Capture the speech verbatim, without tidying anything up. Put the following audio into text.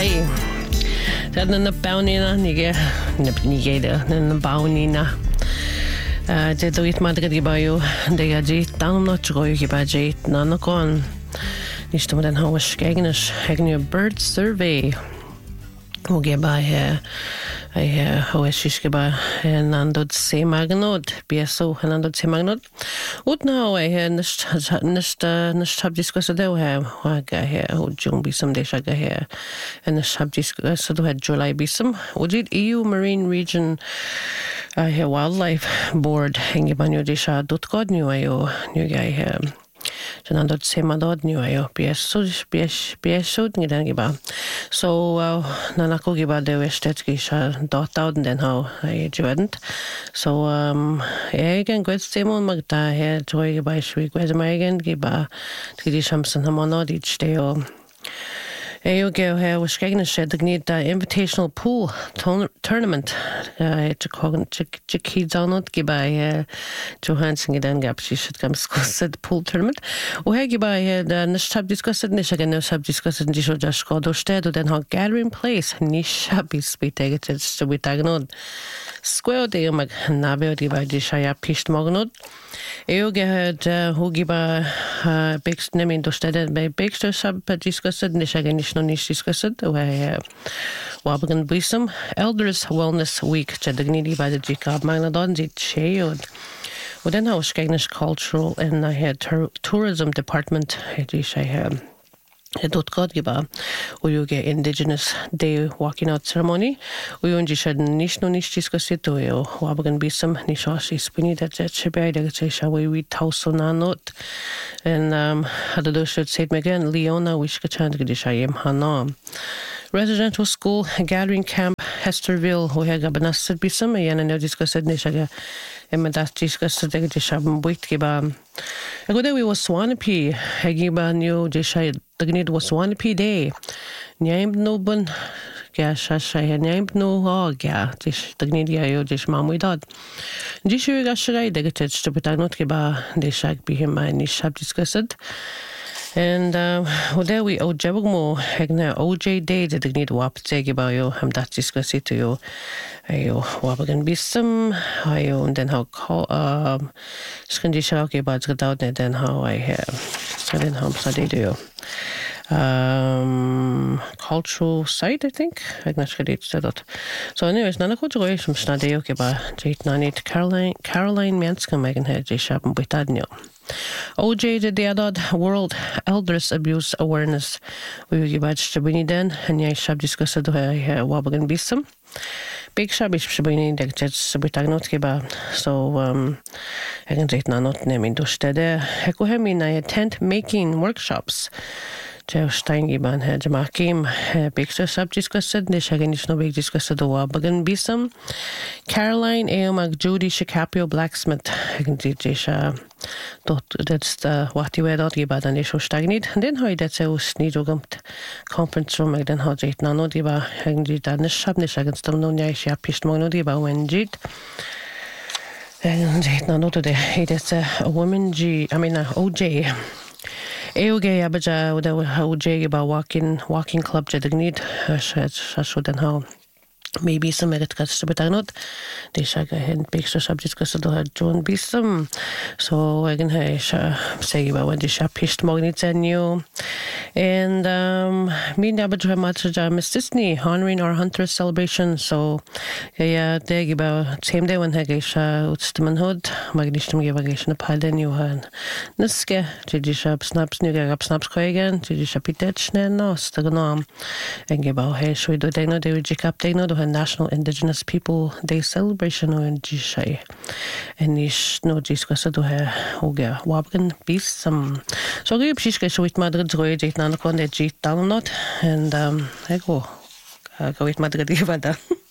Hawaii. Dat na baunina nige nige na baunina. De doit madrid gibayo de gaji dan not troy gibaji nanakon. Nicht mit den Haus gegners hegnu bird survey. Og giba he I hoes giba nandod se magnod bso nandod se magnod. Ut now I he nist nist nist hab discussed do he waga he o jung bisum de shaga he and nist hab discussed do had July bisum. Ujid E U Marine Region I he wildlife board hengibanyo de sha dot god new ayo new guy he Sen andot semadod new ayo bso bs bso ngidan giba. So nanako giba de westetski sha dot out den how I judent. So um egen gwet semon magda he joy giba shwi gwet megen giba tidi shamsan hamonod each day o Eo go he was gegen shed the need the invitational pool tournament uh to cogn to kids on not gibai Johansson den gap she should come said pool tournament o he gibai the nishab discussed nish again no sub discussed nish just go do sted den ha gathering place nish be speed it to be tagnod square de mag nabe gibai dishaya pisht magnod Eo ge had hu giba big nemin do sted by big sub discussed nish again no nish discussed we wabagan bisum Elders Wellness Week chadagnidi by the Jacob Magnadon di cheyod within house Skagnish Cultural and I had tourism department he had dot god giba you get Indigenous Day walking out ceremony we unji shed nish no nish discussed to yo wabagan bisum nishashi spini that that should be the say we we house on not and um had the should say again Leona wish ka chand gidishayem hanam residential school gathering camp Hesterville who had abanasted bisum and no discussed nishaga and that discussed the dishabam buit giba I go there we was Swanapi Hagiba new dishay the need was Swanapi day named no bun gash I had named no hog ya dish the need yo dish mam we dad dishu gashay the get to put not giba they shag be him my nishab discussed and uh, well, there we oh jabugmo hegna O J day the need wap take about you I'm that discuss it to you ayo wabagan bisum ayo and then how call um skandisha okay but without it then how I have so then how study do you um cultural site I think I'm not sure it's that so anyways nana ko joy from study okay ba jait nanit Caroline Caroline Manska megan had j shop with adnyo O J did the other World Elders Abuse Awareness we give badge to bini den and yeah shop discussed do I wabagan bisum big shop is bini the jets bitagnot giba so um I can jait nanot name into stede heko hemi na tent making workshops Joe Steingiban had Jamakim big sub discussed nish again no big discussed do wabagan bisum Caroline Eomag Judy Shikapio Blacksmith again jisha dot that's the what you had out about an issue stagnid and then how that's a sneed ugamt conference room then how jait nano diba hangji dan shab nish against them no nice ya pished mono diba when jit and jait nano to the it's a woman G I mean O J Eoge abaja with O J about walking walking club jadagnid shasho then how maybe some merit cuts to not they shag ahead picture subjects because do had John Bisum so I can say about when the shop pished magnets and you and um me never much Miss Disney honoring our hunter celebration so yeah they about same day when Hagisha Utstamanhood Magnishtum Gavagation of Paden you had Niske Gigi shop snaps new gap snaps again Gigi shapitech no stagnum and give out hey should we do they would jick up they know National Indigenous People Day celebration on Jishay and ish no discuss do her oga wabgan bisum so give shishka with Madrid roy jit nanakon de jit down not and um I go go with Madrid